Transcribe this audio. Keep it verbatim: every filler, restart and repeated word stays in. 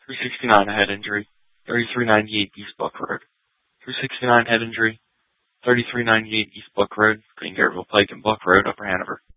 three sixty-nine, a head injury. thirty-three ninety-eight East Buck Road. three sixty-nine, head injury. thirty-three ninety-eight East Buck Road, Green Garrettville Pike and Buck Road, Upper Hanover.